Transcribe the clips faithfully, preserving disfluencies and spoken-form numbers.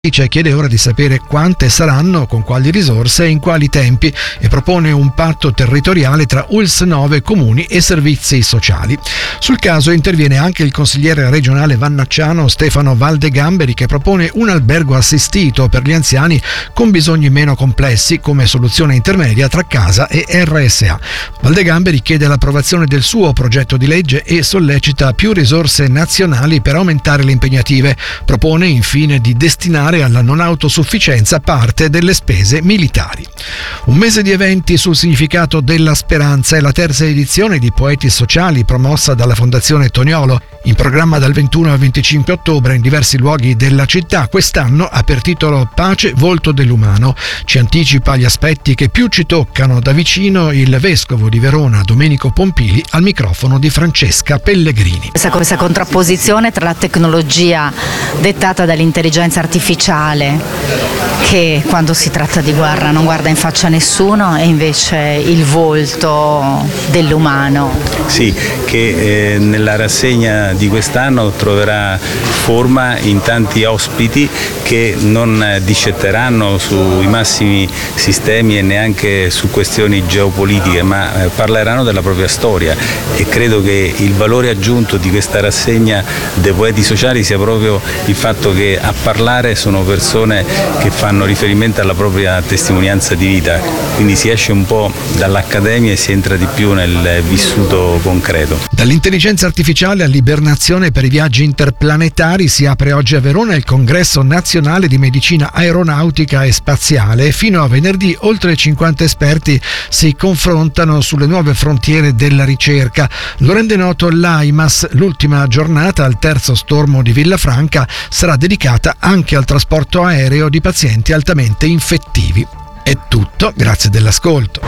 Chiede ora di sapere quante saranno, con quali risorse e in quali tempi, e propone un patto territoriale tra U L S nove, comuni e servizi sociali. Sul caso interviene anche il consigliere regionale vannacciano Stefano Valdegamberi, che propone un albergo assistito per gli anziani con bisogni meno complessi come soluzione intermedia tra casa e R S A. Valdegamberi chiede l'approvazione del suo progetto di legge e sollecita più risorse nazionali per aumentare le impegnative. Propone infine di destinare alla non autosufficienza parte delle spese militari. Un mese di eventi sul significato della speranza è la terza edizione di Poeti Sociali promossa dalla Fondazione Toniolo, in programma dal ventuno al venticinque ottobre in diversi luoghi della città. Quest'anno ha per titolo Pace, volto dell'umano. Ci anticipa gli aspetti che più ci toccano da vicino il vescovo di Verona Domenico Pompili al microfono di Francesca Pellegrini. Questa, questa contrapposizione tra la tecnologia dettata dall'intelligenza artificiale, che quando si tratta di guerra non guarda in faccia a nessuno, e invece il volto dell'umano. Sì, che eh, nella rassegna di quest'anno troverà forma in tanti ospiti che non discetteranno sui massimi sistemi e neanche su questioni geopolitiche, ma eh, parleranno della propria storia, e credo che il valore aggiunto di questa rassegna dei Poeti Sociali sia proprio il fatto che a parlare sono persone che fanno riferimento alla propria testimonianza di vita, quindi si esce un po' dall'accademia e si entra di più nel vissuto concreto. Dall'intelligenza artificiale all'ibernazione per i viaggi interplanetari si apre oggi a Verona il Congresso Nazionale di Medicina Aeronautica e Spaziale, e fino a venerdì oltre cinquanta esperti si confrontano sulle nuove frontiere della ricerca. Lo rende noto l'A I M A S. L'ultima giornata al terzo stormo di Villafranca sarà dedicata anche al trasporto aereo di pazienti altamente infettivi. È tutto, grazie dell'ascolto.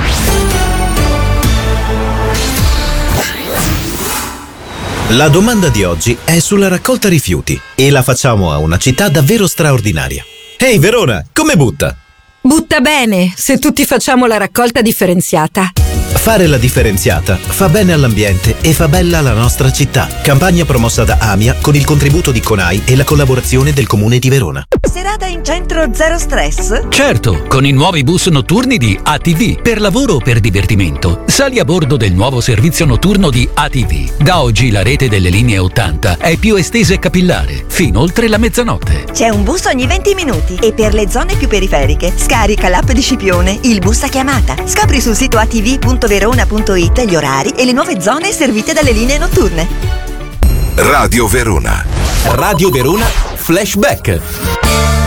La domanda di oggi è sulla raccolta rifiuti e la facciamo a una città davvero straordinaria. Ehi Verona, come butta? Butta bene, se tutti facciamo la raccolta differenziata. Fare la differenziata fa bene all'ambiente e fa bella la nostra città. Campagna promossa da AMIA con il contributo di CONAI e la collaborazione del Comune di Verona. Serata in centro zero stress? Certo, con i nuovi bus notturni di A T V. Per lavoro o per divertimento, sali a bordo del nuovo servizio notturno di A T V. Da oggi la rete delle linee ottanta è più estesa e capillare, fino oltre la mezzanotte. C'è un bus ogni venti minuti, e per le zone più periferiche scarica l'app di Scipione, il bus a chiamata. Scopri sul sito a t v punto verona punto it gli orari e le nuove zone servite dalle linee notturne. Radio Verona. Radio Verona Flashback.